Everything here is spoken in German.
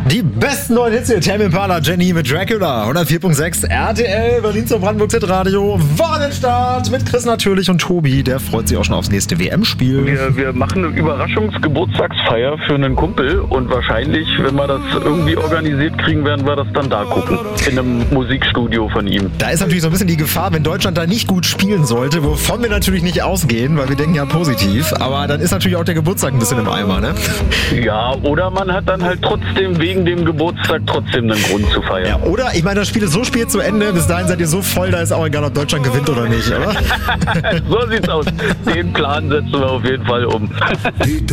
Die besten neuen Hits hier. Tame Impala, Jenny mit Dracula. 104.6 RTL, Berlin zum Brandenburg Radio. Wochenendstart mit Chris natürlich und Tobi. Der freut sich auch schon aufs nächste WM-Spiel. Wir machen eine Überraschungsgeburtstagsfeier für einen Kumpel und wahrscheinlich, wenn wir das irgendwie organisiert kriegen, werden wir das dann da gucken. In einem Musikstudio von ihm. Da ist natürlich so ein bisschen die Gefahr, wenn Deutschland da nicht gut spielen sollte, wovon wir natürlich nicht ausgehen, weil wir denken ja positiv. Aber dann ist natürlich auch der Geburtstag ein bisschen im Eimer, ne? Ja, oder man hat dann halt trotzdem wegen dem Geburtstag trotzdem einen Grund zu feiern. Ja, oder? Ich meine, das Spiel ist so spät zu Ende, bis dahin seid ihr so voll, da ist auch egal, ob Deutschland gewinnt oder nicht, oder? So sieht's aus. Den Plan setzen wir auf jeden Fall um.